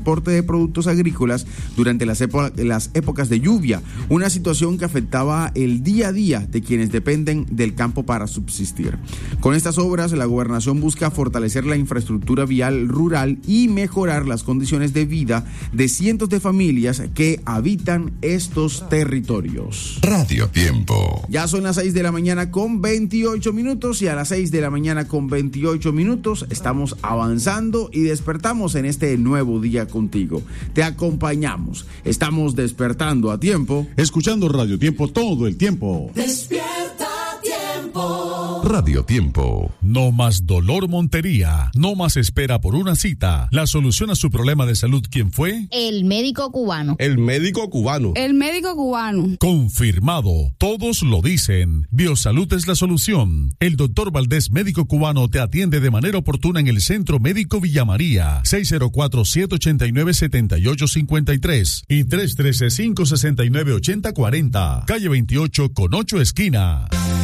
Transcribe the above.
transporte de productos agrícolas durante las épocas de lluvia, una situación que afectaba el día a día de quienes dependen del campo para subsistir. Con estas obras, la gobernación busca fortalecer la infraestructura vial rural y mejorar las condiciones de vida de cientos de familias que habitan estos territorios. Radio Tiempo. Ya son las 6 de la mañana con 28 minutos y a las 6 de la mañana con 28 minutos estamos avanzando y despertamos en este nuevo día contigo. Te acompañamos. Estamos despertando a tiempo. Escuchando Radio Tiempo todo el tiempo. Despierta Tiempo. Radio Tiempo. No más dolor Montería. No más espera por una cita. La solución a su problema de salud, ¿quién fue? El médico cubano. El médico cubano. El médico cubano. Confirmado. Todos lo dicen. Biosalud es la solución. El doctor Valdés, médico cubano, te atiende de manera oportuna en el Centro Médico Villa María. 604-789-7853 y 313-569-8040. Calle 28 con 8 esquina.